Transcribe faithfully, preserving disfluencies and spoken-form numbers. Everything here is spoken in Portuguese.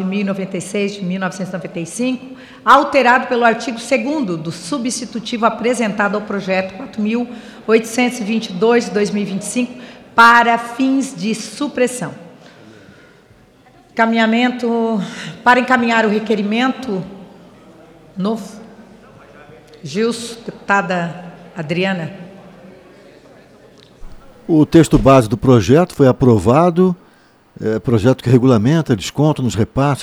mil e noventa e seis de mil novecentos e noventa e cinco, alterado pelo artigo segundo do substitutivo apresentado ao projeto quatro mil oitocentos e vinte e dois de dois mil e vinte e cinco para fins de supressão. Encaminhamento, para encaminhar o requerimento novo. Gilson, deputada Adriana. O texto base do projeto foi aprovado, é, projeto que regulamenta desconto nos repasses